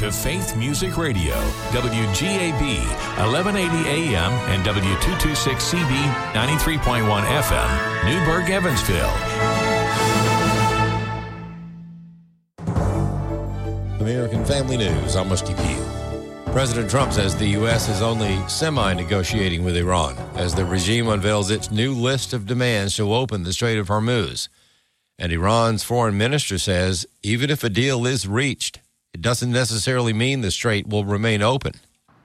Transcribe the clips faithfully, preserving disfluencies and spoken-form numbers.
to Faith Music Radio, W G A B, eleven eighty A M and W two twenty-six C B, ninety-three point one F M, Newburgh, Evansville. American Family News, I'm Rusty Pugh. President Trump says the U S is only semi-negotiating with Iran as the regime unveils its new list of demands to open the Strait of Hormuz. And Iran's foreign minister says even if a deal is reached, it doesn't necessarily mean the strait will remain open.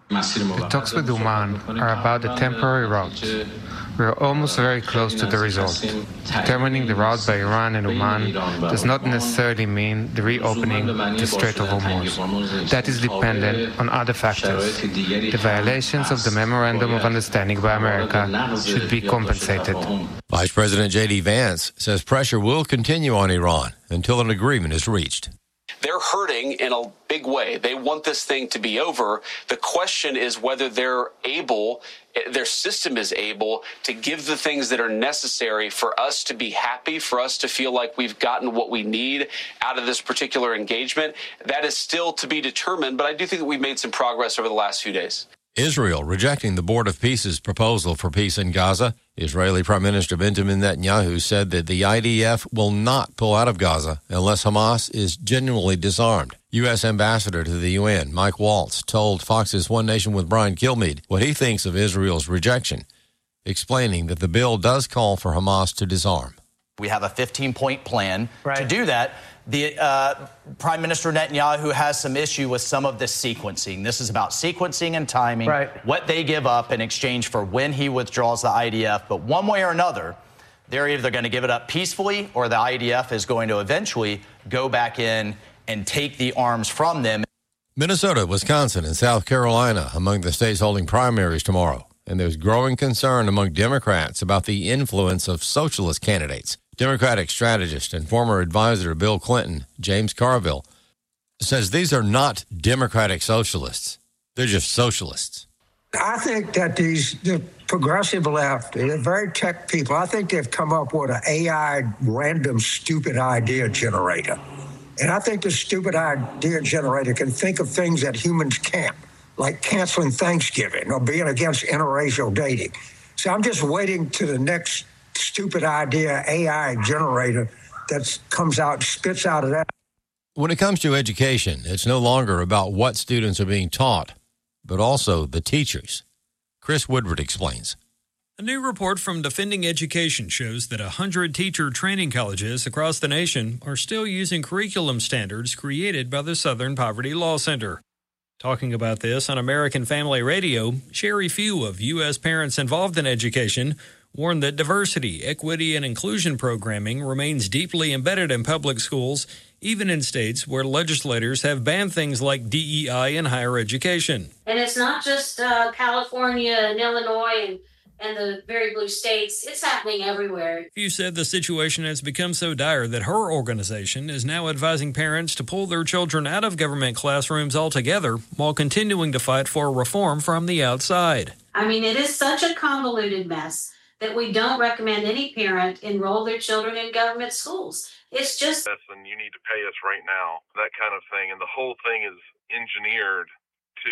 The talks with Oman are about the temporary route. We are almost very close to the result. Determining the route by Iran and Oman does not necessarily mean the reopening the Strait of Hormuz. That is dependent on other factors. The violations of the Memorandum of Understanding by America should be compensated. Vice President J D Vance says pressure will continue on Iran until an agreement is reached. They're hurting in a big way. They want this thing to be over. The question is whether they're able, their system is able to give the things that are necessary for us to be happy, for us to feel like we've gotten what we need out of this particular engagement. That is still to be determined, but I do think that we've made some progress over the last few days. Israel rejecting the Board of Peace's proposal for peace in Gaza. Israeli Prime Minister Benjamin Netanyahu said that the I D F will not pull out of Gaza unless Hamas is genuinely disarmed. U S Ambassador to the U N, Mike Waltz, told Fox's One Nation with Brian Kilmeade what he thinks of Israel's rejection, explaining that the bill does call for Hamas to disarm. We have a fifteen-point plan right. to do that. The uh, Prime Minister Netanyahu has some issue with some of this sequencing. This is about sequencing and timing, right. what they give up in exchange for when he withdraws the I D F. But one way or another, they're either going to give it up peacefully or the I D F is going to eventually go back in and take the arms from them. Minnesota, Wisconsin, and South Carolina among the states holding primaries tomorrow. And there's growing concern among Democrats about the influence of socialist candidates. Democratic strategist and former advisor to Bill Clinton, James Carville, says these are not Democratic socialists. They're just socialists. I think that these the progressive left, they're very tech people. I think they've come up with an A I random stupid idea generator. And I think the stupid idea generator can think of things that humans can't, like canceling Thanksgiving or being against interracial dating. So I'm just waiting to the next stupid idea A I generator that comes out, spits out of that. When it comes to education, it's no longer about what students are being taught, but also the teachers. Chris Woodward explains. A new report from Defending Education shows that one hundred teacher training colleges across the nation are still using curriculum standards created by the Southern Poverty Law Center. Talking about this on American Family Radio, Sherry Few of U S Parents Involved in Education warned that diversity, equity, and inclusion programming remains deeply embedded in public schools, even in states where legislators have banned things like D E I in higher education. And it's not just uh, California and Illinois and, and the very blue states. It's happening everywhere. Few said the situation has become so dire that her organization is now advising parents to pull their children out of government classrooms altogether while continuing to fight for reform from the outside. I mean, it is such a convoluted mess that we don't recommend any parent enroll their children in government schools. It's just... And you need to pay us right now, that kind of thing. And the whole thing is engineered to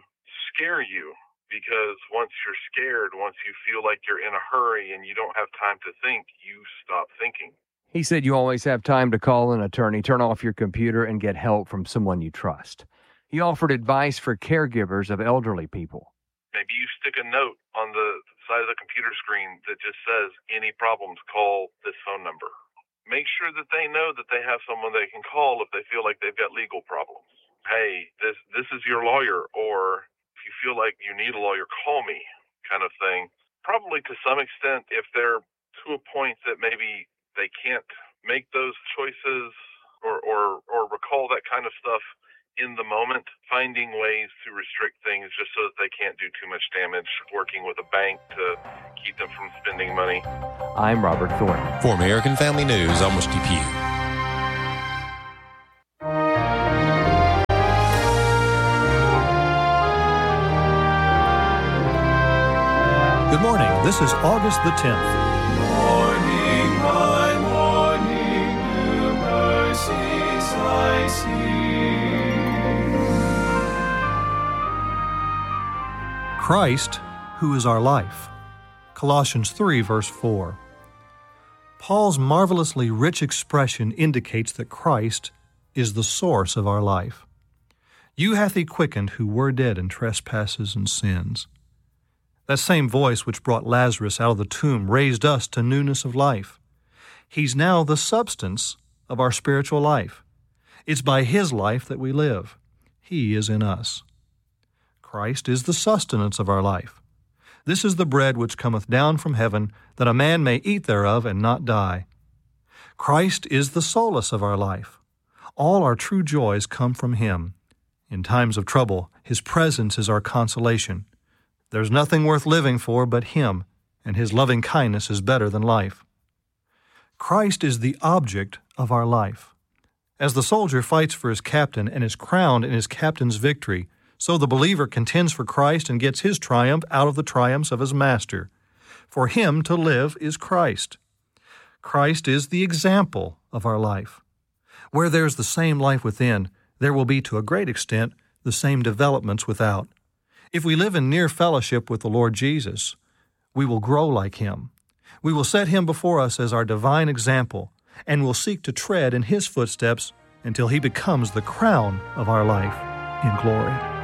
scare you, because once you're scared, once you feel like you're in a hurry and you don't have time to think, you stop thinking. He said you always have time to call an attorney, turn off your computer, and get help from someone you trust. He offered advice for caregivers of elderly people. Maybe you stick a note on the side of the computer screen that just says, any problems, call this phone number. Make sure that they know that they have someone they can call if they feel like they've got legal problems. Hey, this this is your lawyer, or if you feel like you need a lawyer, call me, kind of thing. Probably to some extent, if they're to a point that maybe they can't make those choices or, or, or recall that kind of stuff in the moment, finding ways to restrict things just so that they can't do too much damage, working with a bank to keep them from spending money. I'm Robert Thornton. For American Family News, I'm Rusty Pugh. Good morning. This is August the tenth. Morning by morning, new mercies I see. Christ, who is our life. Colossians three, verse four. Paul's marvelously rich expression indicates that Christ is the source of our life. You hath he quickened who were dead in trespasses and sins. That same voice which brought Lazarus out of the tomb raised us to newness of life. He's now the substance of our spiritual life. It's by his life that we live. He is in us. Christ is the sustenance of our life. This is the bread which cometh down from heaven, that a man may eat thereof and not die. Christ is the solace of our life. All our true joys come from him. In times of trouble, his presence is our consolation. There's nothing worth living for but him, and his loving kindness is better than life. Christ is the object of our life. As the soldier fights for his captain and is crowned in his captain's victory, so the believer contends for Christ and gets his triumph out of the triumphs of his master. For him to live is Christ. Christ is the example of our life. Where there's the same life within, there will be to a great extent the same developments without. If we live in near fellowship with the Lord Jesus, we will grow like him. We will set him before us as our divine example, and will seek to tread in his footsteps until he becomes the crown of our life in glory.